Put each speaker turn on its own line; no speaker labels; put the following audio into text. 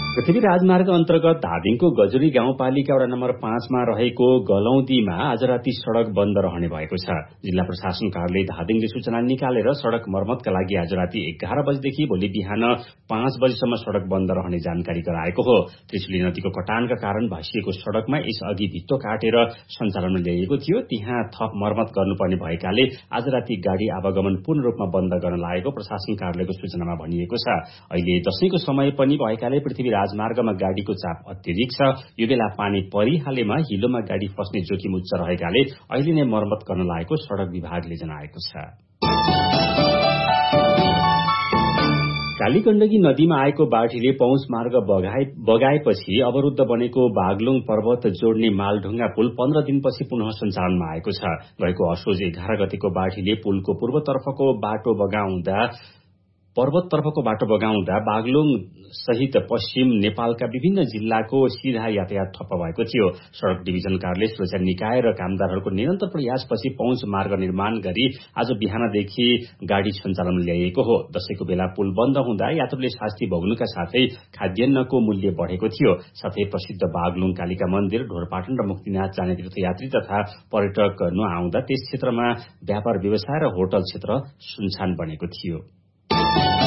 पृथ्वी राजमार्ग अन्तर्गत धादिङको गजुरी गाउँपालिका वडा नम्बर 5 मा रहेको गलौदीमा आज राति सड़क बन्द रहने भएको छ। जिल्ला प्रशासन कार्यालय धादिङले सूचना निकालेर सड़क मर्मतका लागि आज राति 11 बजेदेखि भोलि बिहान 5 बजेसम्म सड़क बन्द रहने जानकारी गराएको हो। त्रिशुली नदीको कटानका कारण भासिएको सड़कमा यसअघि भित्तो काटेर सञ्चालनमा ल्याइएको थियो। त्यहाँ थप मर्मत गर्नुपर्ने भएकाले आज राति गाड़ी आवागमन पूर्ण रूपमा बन्द गर्न लागेको प्रशासन कार्यालयको सूचनामा भनिएको छ। अहिले दशैंको समय पनि भएकाले पृथ्वी राजमार्गमा गाड़ीको चाप अत्यधिक छ। यो बेला पानी परिहालेमा हिलोमा गाड़ी फस्ने जोखिम उच्च रहेकाले अहिले नै मर्मत गर्न लागेको सड़क विभागले जनाएको छ। कालीगण्डकी नदीमा आएको बाढ़ीले पौष मार्ग बगाएपछि अवरुद्ध बनेको बागलुङ पर्वत जोड्ने मालढुङ्गा पुल 15 दिनपछि पुनः सञ्चालनमा आएको छ। गएको असोज 11 गतेको बाढ़ीले पुलको पर्वततर्फको बाटो बगाउँदा बागलुङ सहित पश्चिम नेपालका विभिन्न जिल्लाको सीधा यातायात ठप्प भएको थियो। सड़क डिभिजन कार्यालय, सुरक्षा निकाय र कामदारहरूको निरन्तर प्रयासपछि पौष मार्ग निर्माण गरी आज बिहानदेखि गाड़ी सञ्चालनमा ल्याइएको हो। दशैंको बेला पुल बन्द हुँदा यात्रुले शास्ति भोग्नुका साथै खाद्यान्नको मूल्य बढ़ेको थियो। साथै प्रसिद्ध बागलुङ कालिका मन्दिर, ढोरपाटन र मुक्तिनाथ जाने तीर्थयात्री तथा पर्यटक नआउँदा त्यस क्षेत्रमा व्यापार व्यवसाय र होटल क्षेत्र सुनसान बनेको थियो।